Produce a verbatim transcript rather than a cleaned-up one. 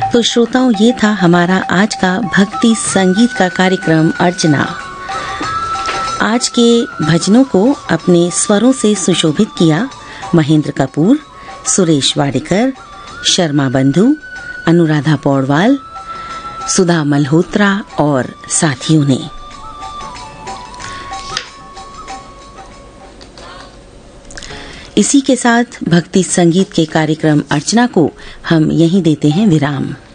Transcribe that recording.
तो श्रोताओं, ये था हमारा आज का भक्ति संगीत का कार्यक्रम अर्चना। आज के भजनों को अपने स्वरों से सुशोभित किया महेंद्र कपूर, सुरेश वाडेकर, शर्मा बंधु, अनुराधा पौडवाल, सुधा मल्होत्रा और साथियों ने। इसी के साथ भक्ति संगीत के कार्यक्रम अर्चना को हम यहीं देते हैं विराम।